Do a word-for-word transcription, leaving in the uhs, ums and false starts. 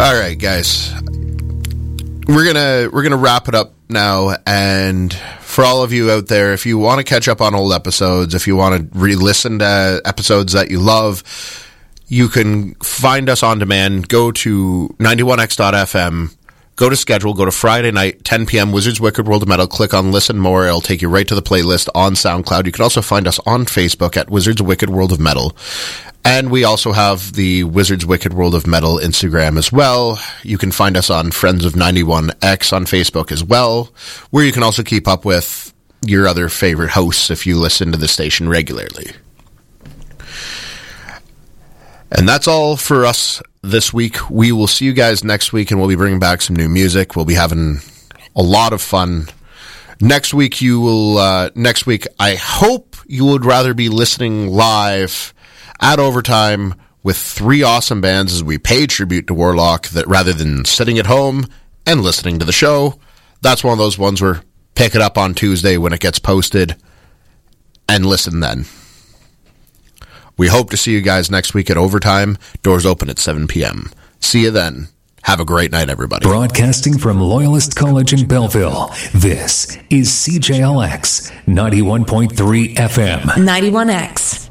All right, guys. We're gonna we're gonna wrap it up now, and for all of you out there, if you want to catch up on old episodes, if you want to re-listen to episodes that you love, you can find us on demand. Go to ninety-one x dot f m, go to schedule, go to Friday night, ten p.m., Wizards Wicked World of Metal, click on Listen More. It'll take you right to the playlist on SoundCloud. You can also find us on Facebook at Wizards Wicked World of Metal. And we also have the Wizards Wicked World of Metal Instagram as well. You can find us on Friends of ninety-one X on Facebook as well, where you can also keep up with your other favorite hosts if you listen to the station regularly. And that's all for us this week. We will see you guys next week, and we'll be bringing back some new music. We'll be having a lot of fun. Next week, you will, uh, next week, I hope you would rather be listening live at Overtime with three awesome bands as we pay tribute to Warlock, that rather than sitting at home and listening to the show. That's one of those ones where pick it up on Tuesday when it gets posted and listen then. We hope to see you guys next week at Overtime. Doors open at seven p.m. See you then. Have a great night, everybody. Broadcasting from Loyalist College in Belleville, this is C J L X ninety-one point three F M. ninety-one X.